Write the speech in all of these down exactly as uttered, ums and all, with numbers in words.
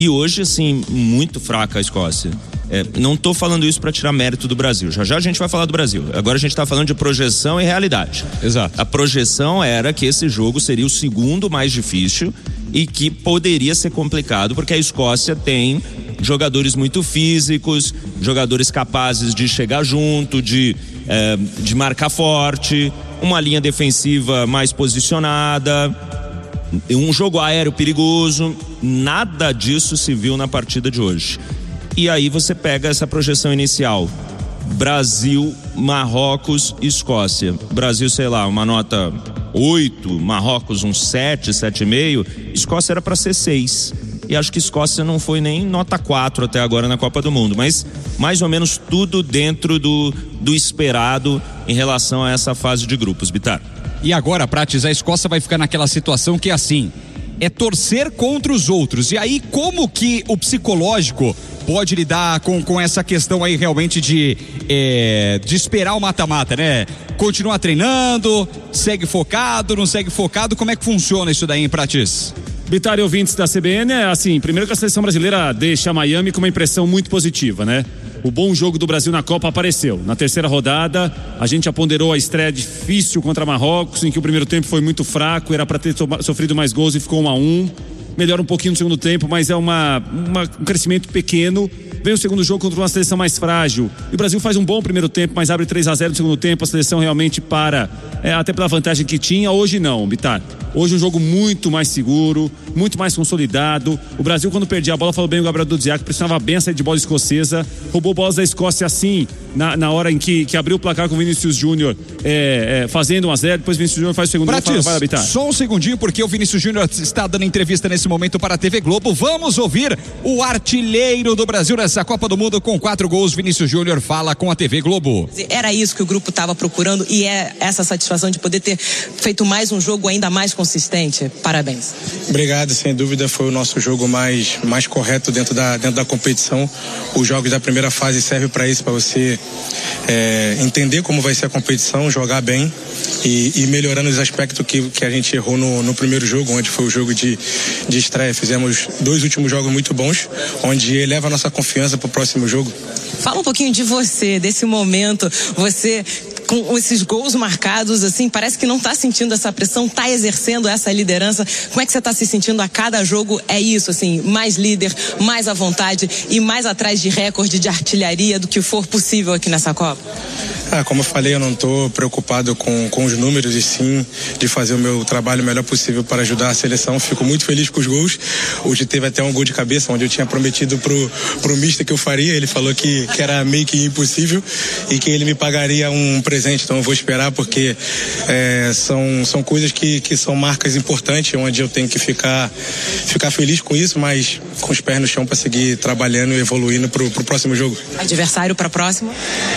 E hoje, assim, muito fraca a Escócia. É, não estou falando isso para tirar mérito do Brasil. Já já a gente vai falar do Brasil. Agora a gente está falando de projeção e realidade. Exato. A projeção era que esse jogo seria o segundo mais difícil e que poderia ser complicado, porque a Escócia tem jogadores muito físicos, jogadores capazes de chegar junto, de, é, de marcar forte, uma linha defensiva mais posicionada, um jogo aéreo perigoso. Nada disso se viu na partida de hoje. E aí você pega essa projeção inicial: Brasil, Marrocos, Escócia. Brasil, sei lá, uma nota oito, Marrocos um sete, sete vírgula cinco, Escócia era para ser seis. E acho que Escócia não foi nem nota quatro até agora na Copa do Mundo, mas mais ou menos tudo dentro do, do esperado em relação a essa fase de grupos, Bitar. E agora, Prates, a Escócia vai ficar naquela situação que é assim, é torcer contra os outros. E aí, como que o psicológico pode lidar com, com essa questão aí realmente de, é, de esperar o mata-mata, né? Continuar treinando, segue focado, não segue focado, como é que funciona isso daí, hein, Prates? Bitar e ouvintes da C B N, é assim, primeiro que a seleção brasileira deixa Miami com uma impressão muito positiva, né? O bom jogo do Brasil na Copa apareceu. Na terceira rodada, a gente já ponderou a estreia difícil contra Marrocos, em que o primeiro tempo foi muito fraco, era para ter sofrido mais gols e ficou um a um. Melhora um pouquinho no segundo tempo, mas é uma, uma, um crescimento pequeno. Vem o segundo jogo contra uma seleção mais frágil. E o Brasil faz um bom primeiro tempo, mas abre três a zero no segundo tempo. A seleção realmente para, é, até pela vantagem que tinha. Hoje não, Bitar. Hoje um jogo muito mais seguro, muito mais consolidado. O Brasil, quando perdia a bola, falou bem o Gabriel Dudziak, pressionava bem a saída de bola escocesa, roubou bolas da Escócia assim, na, na hora em que, que abriu o placar com o Vinícius Júnior, é, é, fazendo um a zero, depois o Vinícius Júnior faz o segundo. Prates, vai habitar. Só um segundinho, porque o Vinícius Júnior está dando entrevista nesse momento para a T V Globo. Vamos ouvir o artilheiro do Brasil nessa Copa do Mundo com quatro gols. Vinícius Júnior fala com a T V Globo. Era isso que o grupo estava procurando e é essa satisfação de poder ter feito mais um jogo ainda mais consistente. Parabéns. Obrigado, sem dúvida foi o nosso jogo mais, mais correto dentro da, dentro da competição. Os jogos da primeira fase servem para isso, para você é, entender como vai ser a competição, jogar bem e, e melhorando os aspectos que, que a gente errou no, no primeiro jogo, onde foi o jogo de, de estreia. Fizemos dois últimos jogos muito bons, onde eleva a nossa confiança para o próximo jogo. Fala um pouquinho de você, desse momento, você com esses gols marcados, assim, parece que não está sentindo essa pressão, está exercendo essa liderança. Como é que você está se sentindo a cada jogo? É isso, assim, mais líder, mais à vontade e mais atrás de recorde de artilharia do que for possível aqui nessa Copa? Ah, como eu falei, eu não estou preocupado com, com os números e sim de fazer o meu trabalho o melhor possível para ajudar a seleção. Fico muito feliz com os gols. Hoje teve até um gol de cabeça, onde eu tinha prometido pro, pro mister que eu faria. Ele falou que, que era meio que impossível e que ele me pagaria um presente. Então eu vou esperar, porque é, são, são coisas que, que são marcas importantes, onde eu tenho que ficar, ficar feliz com isso, mas com os pés no chão para seguir trabalhando e evoluindo pro, pro próximo jogo. Adversário para a próxima?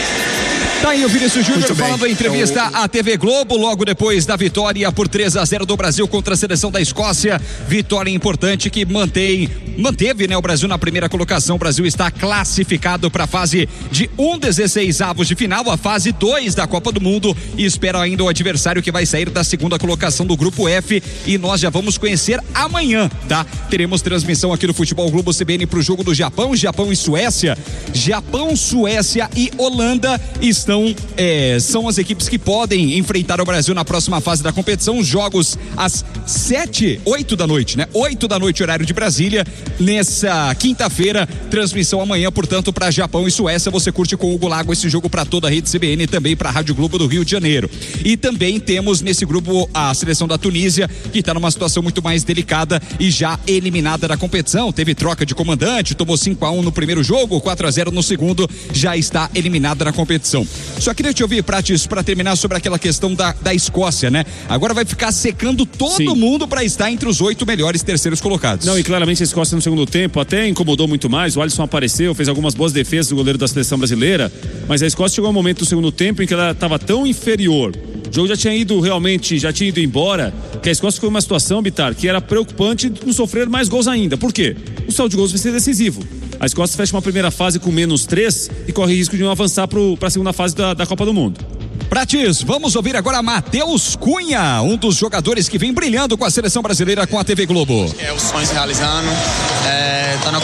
Tá aí o Vinícius Júnior falando em entrevista à T V Globo, logo depois da vitória por três a zero do Brasil contra a seleção da Escócia. Vitória importante que mantém, manteve, né, o Brasil na primeira colocação. O Brasil está classificado para a fase de um dezesseis avos de final, a fase dois da Copa do Mundo, e espera ainda o adversário que vai sair da segunda colocação do grupo F, e nós já vamos conhecer amanhã, tá? Teremos transmissão aqui no Futebol Globo C B N para o jogo do Japão, Japão e Suécia. Japão, Suécia e Holanda estão É, são as equipes que podem enfrentar o Brasil na próxima fase da competição. Os jogos às sete, oito da noite, né? Oito da noite, horário de Brasília, nessa quinta-feira. Transmissão amanhã, portanto, para Japão e Suécia. Você curte com o Hugo Lago esse jogo para toda a rede C B N e também para a Rádio Globo do Rio de Janeiro. E também temos nesse grupo a seleção da Tunísia, que está numa situação muito mais delicada e já eliminada da competição. Teve troca de comandante, tomou cinco a um no primeiro jogo, quatro a zero no segundo, já está eliminada da competição. Só queria te ouvir, Prates, para terminar sobre aquela questão da, da Escócia, né? Agora vai ficar secando todo Sim. mundo para estar entre os oito melhores terceiros colocados. Não, e claramente a Escócia no segundo tempo até incomodou muito mais. O Alisson apareceu, fez algumas boas defesas do goleiro da seleção brasileira, mas a Escócia chegou a um momento do segundo tempo em que ela estava tão inferior. O jogo já tinha ido realmente, já tinha ido embora, que a Escócia ficou em uma situação, Bitar, que era preocupante de não sofrer mais gols ainda. Por quê? O saldo de gols vai ser decisivo. A Escócia fecha uma primeira fase com menos três e corre risco de não avançar para a segunda fase da, da Copa do Mundo. Prates, vamos ouvir agora Matheus Cunha, um dos jogadores que vem brilhando com a seleção brasileira com a T V Globo. É o sonho se realizando, é, tá na